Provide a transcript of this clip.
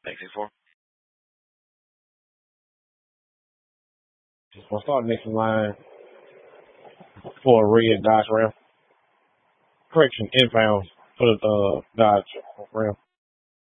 Thanks, 4. We'll start next in line for a red Dodge Ram. Correction, inbound for the Dodge Ram.